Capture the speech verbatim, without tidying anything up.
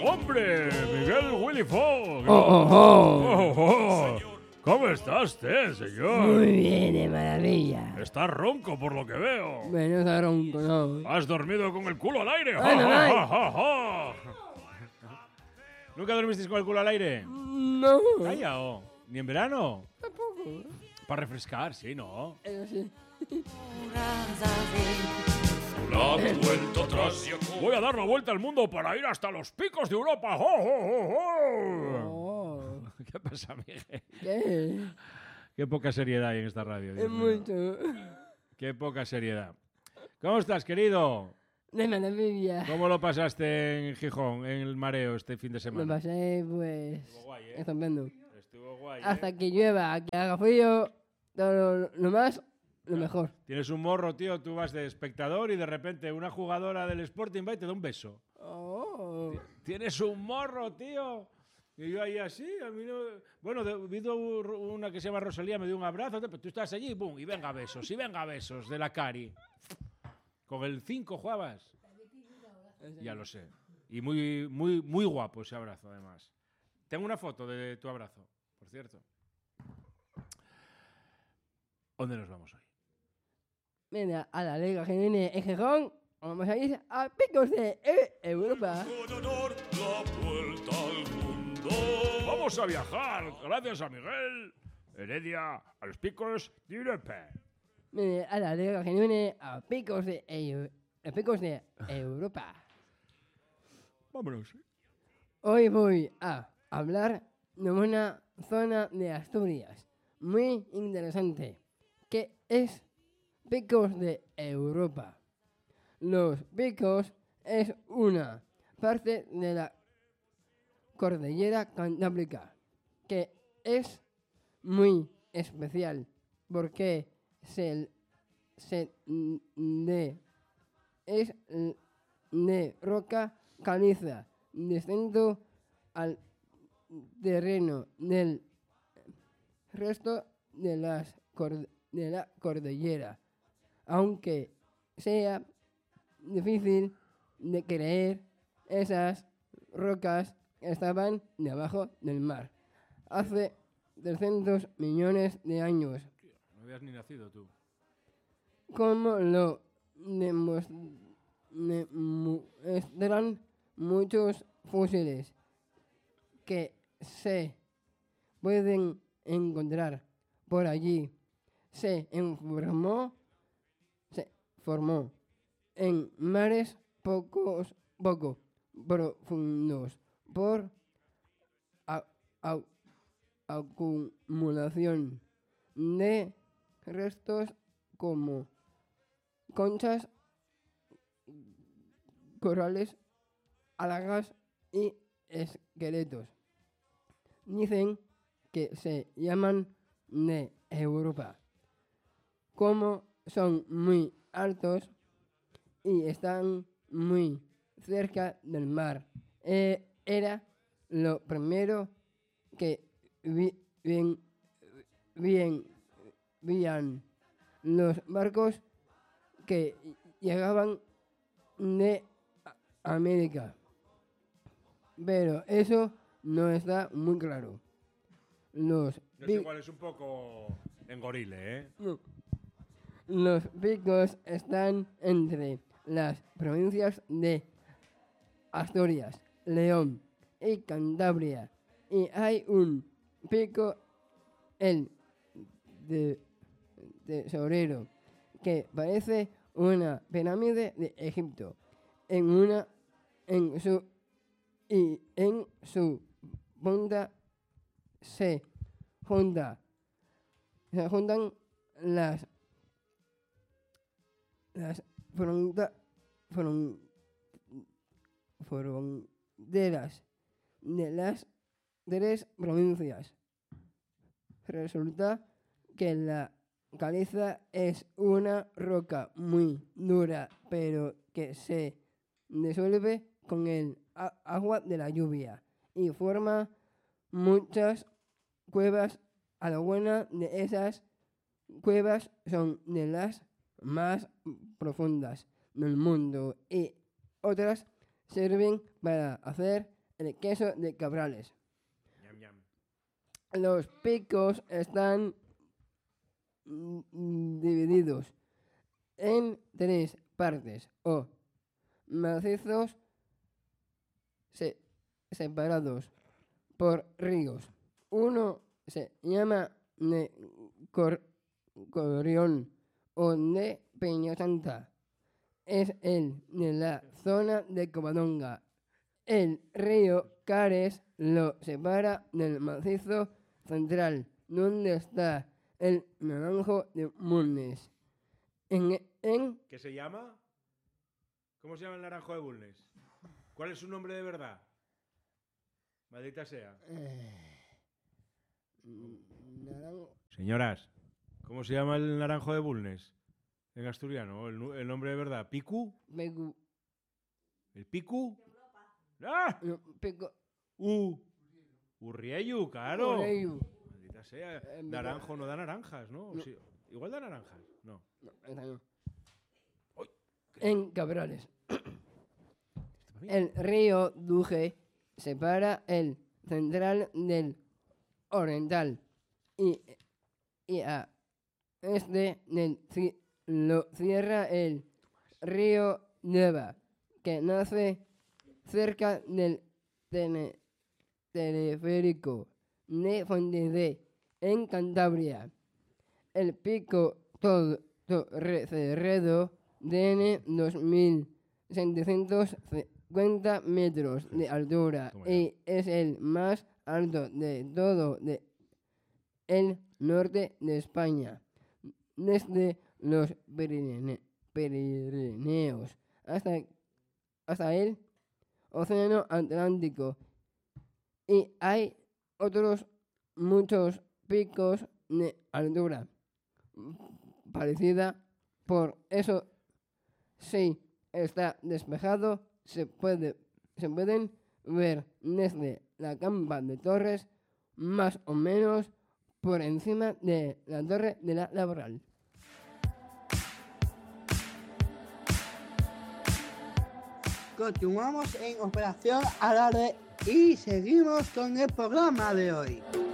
¡Hombre! ¡Miguel Willy Fogg! ¡Oh, oh, oh! ¡Oh, oh! ¿Cómo está usted, señor? Muy bien, de maravilla. Está ronco por lo que veo. Bueno, está ronco, ¿no? ¿Has dormido con el culo al aire? ¡Ja, Bueno, ja, ay. ja, ja, ja! ¿Nunca dormisteis con el culo al aire? No. Callao. ¿Ni en verano? Tampoco. Para refrescar, sí, ¿no? Eso sí. Voy a dar la vuelta al mundo para ir hasta los picos de Europa. ¡Oh, oh, oh, oh! Oh. ¿Qué pasa, Miguel? ¿Qué? Qué poca seriedad hay en esta radio. Dios Es mío. mucho. Qué poca seriedad. ¿Cómo estás, querido? De maravilla. ¿Cómo lo pasaste en Gijón, en el mareo, este fin de Me semana? pasé, pues, Estuvo guay, ¿eh? estupendo. Estuvo guay, ¿eh? Hasta que llueva, que haga frío, todo lo, lo más, lo mejor. Tienes un morro, tío, tú vas de espectador y de repente una jugadora del Sporting va y te da un beso. Oh. Tienes un morro, tío. Y yo ahí así, a mí no... Bueno, de, vi una que se llama Rosalía, me dio un abrazo, pero tú estás allí, boom, y venga besos, y venga besos de la Cari. Con el cinco jugabas. Ya lo sé. Y muy, muy, muy guapo ese abrazo, además. Tengo una foto de tu abrazo, por cierto. ¿Dónde nos vamos hoy? Mira, a la Liga que viene en Gijón, vamos a ir a Picos de eh, Europa. Vamos a viajar, gracias a Miguel Heredia, a los picos de Europa. Mira, a la Liga que viene a Picos de, Eu- a Picos de Europa. Vámonos. Hoy voy a hablar de una zona de Asturias muy interesante, que es Picos de Europa. Los Picos es una parte de la cordillera cantábrica que es muy especial porque se, se de, es de roca caliza descenso al terreno del resto de, las cord- de la cordillera, aunque sea difícil de creer, esas rocas estaban debajo del mar hace trescientos millones de años, No habías ni nacido tú. como lo demos- demuestran muchos fósiles que se pueden encontrar por allí. Se informó, se formó en mares pocos, poco profundos por a- a- acumulación de restos como conchas, corales, algas y esqueletos. Dicen que se llaman de Europa. Como son muy altos y están muy cerca del mar, eh, era lo primero que vi, bien, bien, veían los barcos que llegaban de América. Pero eso no está muy claro. Los, No es pi- igual, es un poco engorile, ¿eh? no. Los picos están entre las provincias de Asturias, León y Cantabria. Y hay un pico, el de tesorero, que parece una pirámide de Egipto. En una, en su y en su punta se junta, se juntan las las fronta, fron- fronteras de las tres provincias. Resulta que la caliza es una roca muy dura, pero que se disuelve con el a- agua de la lluvia y forma muchas cuevas. A lo buena de esas cuevas son de las más profundas del mundo y otras sirven para hacer el queso de Cabrales. Ñam, ñam. Los picos están mm, divididos en tres partes o macizos se- separados por ríos. Uno se llama de Cor- Corrión o de Peñasanta. Es el de la zona de Covadonga. El río Cares lo separa del macizo central, donde está el Naranjo de Bulnes. En, en ¿Qué se llama? ¿Cómo se llama el naranjo de Bulnes? ¿Cuál es su nombre de verdad? Maldita sea. Naranjo. Señoras, ¿cómo se llama el naranjo de Bulnes? En asturiano, el, nu- el nombre de verdad. ¿Picu? Pegu- ¿El Picu? ¡Ah! no, pico- ¡U! Urriellu, claro. Orellu. Maldita sea. Eh, Naranjo no da naranjas, ¿no? No. Sí, igual da naranjas. No. No, esa no. Uy. En Cabrales. ¿Esto para mí? El río Duje separa el central del oriental y, y a este del ci- lo cierra el río Neva, que nace cerca del tene- teleférico de Fontidé, en Cantabria. El pico Tor- Torrecerredo tiene dos mil setecientos cincuenta metros de altura Toma ya. y es el más alto de todo de el norte de España, desde los Pirine- Pirineos hasta, hasta el Océano Atlántico. Y hay otros muchos picos de altura parecida. Por eso, si está despejado, se puede se pueden ver desde la Campa de Torres, más o menos por encima de la Torre de la Laboral. Continuamos en Operación Alarde y seguimos con el programa de hoy.